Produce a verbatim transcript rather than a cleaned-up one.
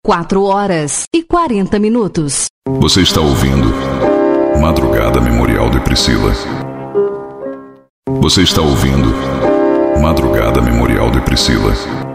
quatro horas e quarenta minutos. Você está ouvindo Madrugada Memorial de Priscila. Você está ouvindo Madrugada Memorial de Priscila.